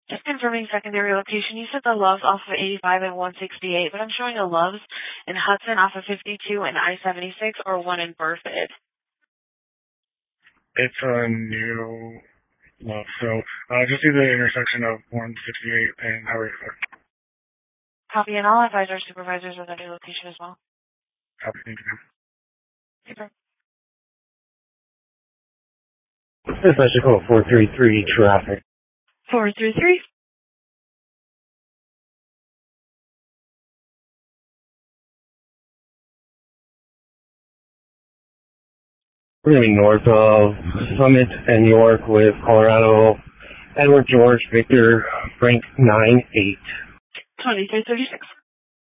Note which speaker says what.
Speaker 1: Just confirming secondary location. You said the Loves off of 85 and 168, but I'm showing a Loves in Hudson off of 52 and I-76 or one in Berthoud.
Speaker 2: It's a new Love. So just see the intersection of 168 and Highway 5.
Speaker 1: Copy, and I'll advise our supervisors of that new location as well.
Speaker 2: Copy, thank you.
Speaker 1: Super.
Speaker 3: Dispatcher call 433 traffic.
Speaker 1: 433.
Speaker 3: We're going to be north of Summit and York with Colorado, Edward George Victor Frank 98.
Speaker 1: 2336.